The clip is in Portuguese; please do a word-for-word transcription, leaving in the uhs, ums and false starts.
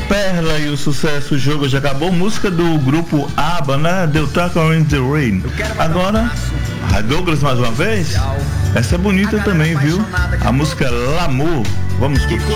Perla e o sucesso, o jogo já acabou. Música do grupo ABBA, né? The Talker in the Rain. Agora, a Douglas mais uma vez. Essa é bonita também, viu? A música L'amour. Vamos escutar.